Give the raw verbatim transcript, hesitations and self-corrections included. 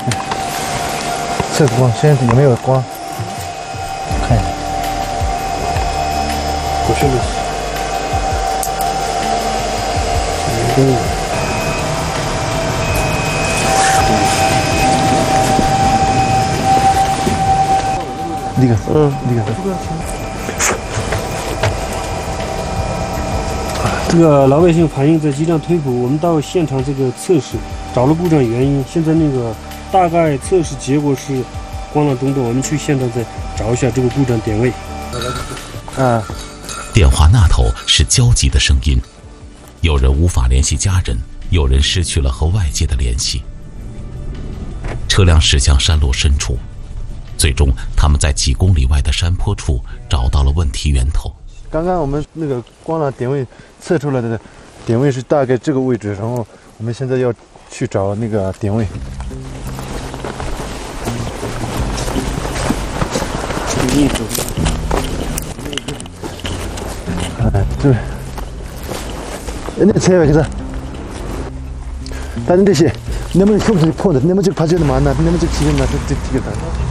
测光，现在有没有光？看一下，不是的。嗯。那个，嗯，那个。 这个老百姓反映在机站推捕，我们到现场这个测试，找了故障原因。现在那个大概测试结果是光缆中断，我们去现场再找一下这个故障点位。 啊， 电话那头是焦急的声音，有人无法联系家人，有人失去了和外界的联系。车辆驶向山路深处，最终他们在几公里外的山坡处找到了问题源头。 刚刚我们那个光缆点位测出来的点位是大概这个位置，然后我们现在要去找那个点位。 一组。 哎，对。那车位是？但是这些，你们是不是破的？你们这爬起来嘛？那你们这起来那这这这个的。